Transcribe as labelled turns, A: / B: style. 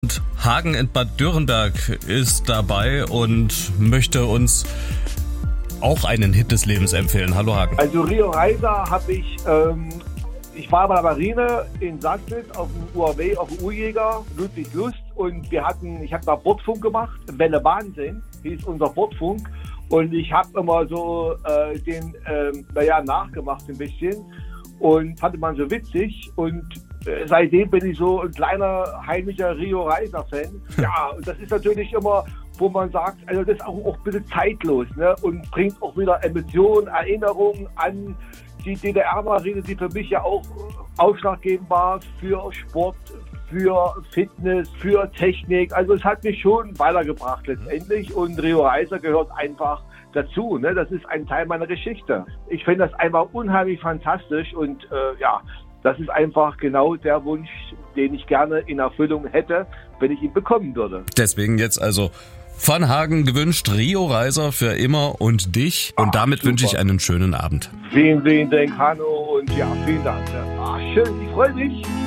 A: Hagen in Bad Dürrenberg ist dabei und möchte uns auch einen Hit des Lebens empfehlen. Hallo Hagen.
B: Also Rio Reiser habe ich war bei der Marine in Sachsen auf dem UAW, auf dem U-Jäger, Ludwig Lust, und ich habe da Bordfunk gemacht, Welle Wahnsinn hieß unser Bordfunk, und ich habe immer so nachgemacht ein bisschen und fand man so witzig, und seitdem bin ich so ein kleiner heimlicher Rio Reiser Fan. Ja, und das ist natürlich immer, wo man sagt, also das ist auch ein bisschen zeitlos, ne, und bringt auch wieder Emotionen, Erinnerungen an die DDR-Marine, die für mich ja auch ausschlaggebend war für Sport, für Fitness, für Technik. Also es hat mich schon weitergebracht letztendlich, und Rio Reiser gehört einfach dazu. Ne? Das ist ein Teil meiner Geschichte. Ich finde das einfach unheimlich fantastisch, und das ist einfach genau der Wunsch, den ich gerne in Erfüllung hätte, wenn ich ihn bekommen würde.
A: Deswegen jetzt also von Hagen gewünscht, Rio Reiser für immer und dich. Und damit wünsche ich einen schönen Abend.
B: Vielen Dank, Hanno, und ja, vielen Dank. Schön, ich freue mich.